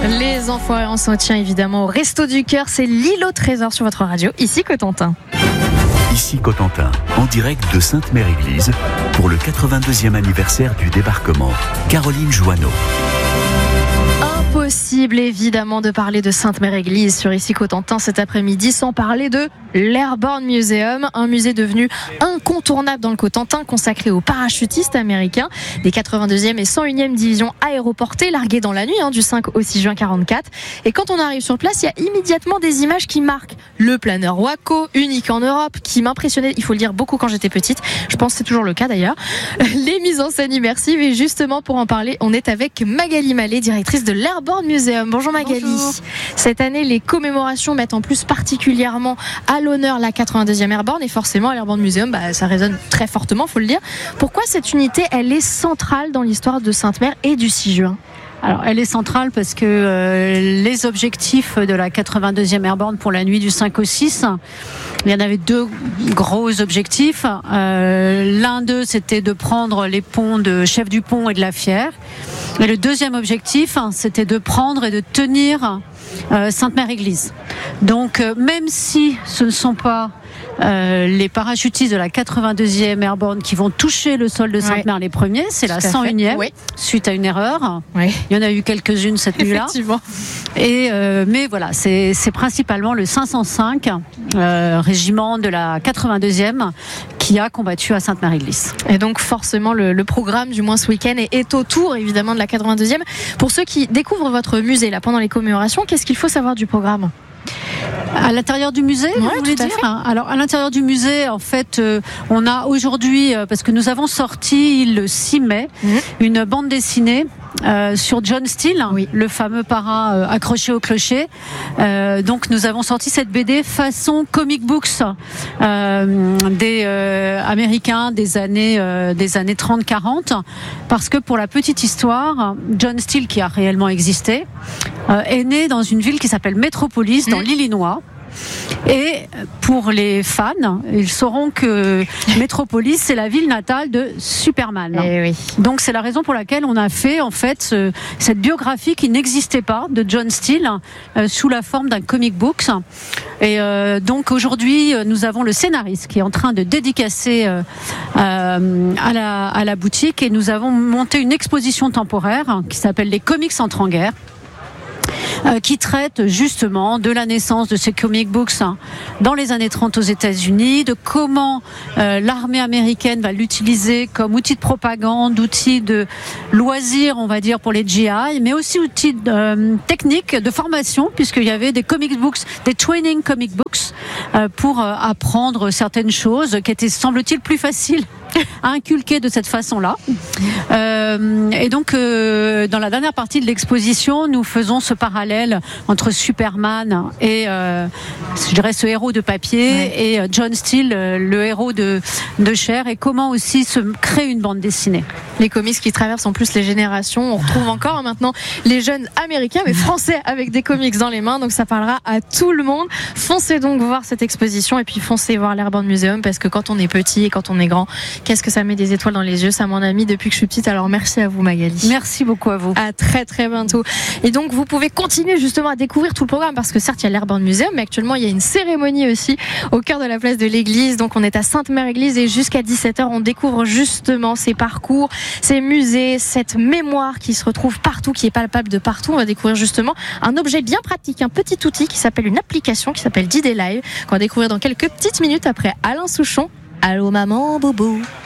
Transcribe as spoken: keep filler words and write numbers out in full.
Les Enfoirés, on s'en tient évidemment au Resto du Cœur. C'est l'île au trésor sur votre radio, ici Cotentin. Ici Cotentin, en direct de Sainte-Mère-Église pour le quatre-vingt-deuxième anniversaire du débarquement. Caroline Joanneau. Impossible évidemment de parler de Sainte-Mère-Église sur Ici Cotentin cet après-midi sans parler de l'Airborne Museum, un musée devenu incontournable dans le Cotentin, consacré aux parachutistes américains des quatre-vingt-deuxième et cent unième divisions aéroportées, larguées dans la nuit hein, du cinq au six juin quarante-quatre. Et quand on arrive sur place, il y a immédiatement des images qui marquent. Le planeur Waco, unique en Europe, qui m'impressionnait, il faut le dire, beaucoup quand j'étais petite. Je pense que c'est toujours le cas d'ailleurs. Les mises en scène immersives, et justement pour en parler, on est avec Magali Mallet, directrice de l'Airborne Museum. Bonjour Magali. Bonjour. Cette année, les commémorations mettent en plus particulièrement à l'honneur la quatre-vingt-deuxième Airborne, et forcément l'Airborne Museum, bah, ça résonne très fortement, faut le dire. Pourquoi cette unité, elle est centrale dans l'histoire de Sainte-Mère et du six juin ? Alors, elle est centrale parce que euh, les objectifs de la quatre-vingt-deuxième Airborne pour la nuit du cinq au six, il y en avait deux gros objectifs. Euh, l'un d'eux, c'était de prendre les ponts de Chef du Pont et de la Fière. Et le deuxième objectif, c'était de prendre et de tenir euh, Sainte-Mère-Église. Donc, euh, même si ce ne sont pas Euh, les parachutistes de la quatre-vingt-deuxième Airborne qui vont toucher le sol de Sainte-Mère ouais. les premiers, c'est la cent unième oui. suite à une erreur. Oui. Il y en a eu quelques-unes cette nuit-là. Effectivement. Et euh, mais voilà, c'est, c'est principalement le cinq cent cinq euh, régiment de la quatre-vingt-deuxième qui a combattu à Sainte-Mère-Église. Et donc forcément le, le programme du moins ce week-end est, est autour évidemment de la quatre-vingt-deuxième. Pour ceux qui découvrent votre musée là pendant les commémorations, qu'est-ce qu'il faut savoir du programme ? À l'intérieur du musée, ouais, vous voulez dire ? Alors, à l'intérieur du musée, en fait, euh, on a aujourd'hui, euh, parce que nous avons sorti le six mai, mmh. une bande dessinée Euh, sur John Steele, oui. le fameux parrain euh, accroché au clocher. Euh, donc nous avons sorti cette B D façon comic books euh, des euh, Américains des années euh, des années trente quarante, parce que pour la petite histoire, John Steele, qui a réellement existé, euh, est né dans une ville qui s'appelle Metropolis, dans mmh. l'Illinois. Et pour les fans, ils sauront que Metropolis, c'est la ville natale de Superman. Et oui. Donc c'est la raison pour laquelle on a fait en fait ce, cette biographie qui n'existait pas de John Steele euh, sous la forme d'un comic book. Et euh, donc aujourd'hui, nous avons le scénariste qui est en train de dédicacer euh, euh, à, la, à la boutique, et nous avons monté une exposition temporaire qui s'appelle les comics entre en guerre, qui traite justement de la naissance de ces comic books dans les années trente aux États-Unis, de comment euh, l'armée américaine va l'utiliser comme outil de propagande, outil de loisir, on va dire, pour les G I, mais aussi outil euh, technique de formation, puisqu'il y avait des comic books, des training comic books euh, pour euh, apprendre certaines choses qui étaient, semble-t-il, plus faciles à inculquer de cette façon-là. Euh, et donc, euh, dans la dernière partie de l'exposition, nous faisons ce parallèle entre Superman et, euh, je dirais, ce héros de papier, ouais. et John Steele, le héros de, de chair, et comment aussi se crée une bande dessinée. Les comics qui traversent en plus les générations. On retrouve encore maintenant les jeunes américains, mais français, avec des comics dans les mains. Donc ça parlera à tout le monde. Foncez donc voir cette exposition, et puis foncez voir l'Airborne Museum, parce que quand on est petit et quand on est grand, qu'est-ce que ça met des étoiles dans les yeux, ça m'en a mis depuis que je suis petite. Alors merci à vous Magali. Merci beaucoup à vous. À très très bientôt. Et donc vous pouvez continuer justement à découvrir tout le programme, parce que certes il y a l'Airborne Museum, mais actuellement il y a une cérémonie aussi au cœur de la place de l'église. Donc on est à Sainte-Mère-Église, et jusqu'à dix-sept heures on découvre justement ces parcours, ces musées, cette mémoire qui se retrouve partout, qui est palpable de partout. On va découvrir justement un objet bien pratique, un petit outil qui s'appelle une application qui s'appelle D-Day Live, qu'on va découvrir dans quelques petites minutes après Alain Souchon. Allô maman boubou.